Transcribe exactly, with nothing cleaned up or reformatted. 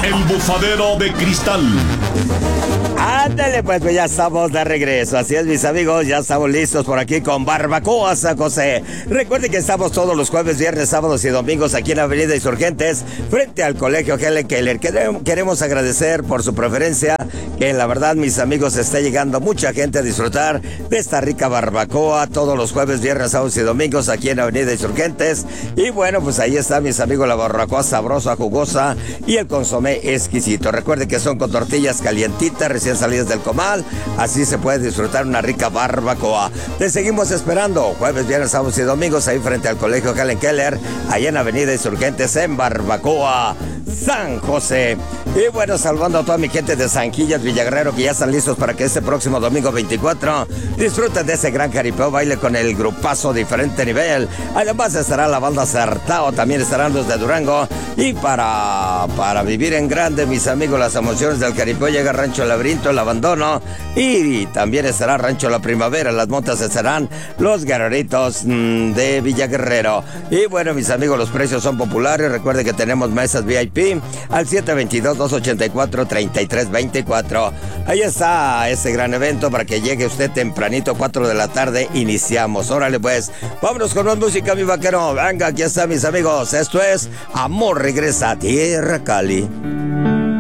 El bufadero de cristal. Ándale, pues, pues ya estamos de regreso. Así es, mis amigos, ya estamos listos por aquí con Barbacoa San José. Recuerden que estamos todos los jueves, viernes, sábados y domingos aquí en Avenida Insurgentes, frente al Colegio Helen Keller. Queremos agradecer por su preferencia, que la verdad, mis amigos, está llegando mucha gente a disfrutar de esta rica barbacoa todos los jueves, viernes, sábados y domingos aquí en Avenida Insurgentes. Y bueno, pues ahí está, mis amigos, la barbacoa sabrosa, jugosa y el consomé exquisito. Recuerden que son con tortillas calientitas, recién salidas del comal, así se puede disfrutar una rica barbacoa. Te seguimos esperando jueves, viernes, sábados y domingos ahí frente al Colegio Helen Keller, allá en Avenida Insurgentes en Barbacoa San José. Y bueno, saludando a toda mi gente de Sanquillas, Villaguerrero, que ya están listos para que este próximo domingo veinticuatro disfruten de ese gran jaripeo baile con el grupazo Diferente Nivel. Además estará la banda Sartao, también estarán los de Durango. Y para, para vivir en grande, mis amigos, las emociones del jaripeo, llega Rancho Laberinto, el Abandono, y también estará Rancho La Primavera. Las montas estarán los guerreritos mmm, de Villaguerrero. Y bueno, mis amigos, los precios son populares. Recuerden que tenemos mesas V I P al siete dos dos, dos ocho cuatro, tres tres dos cuatro. Ahí está ese gran evento para que llegue usted tempranito, cuatro de la tarde, iniciamos. Órale pues, vámonos con más música, mi vaquero. Venga, aquí está, mis amigos. Esto es Amor Regresa a Tierra Cali.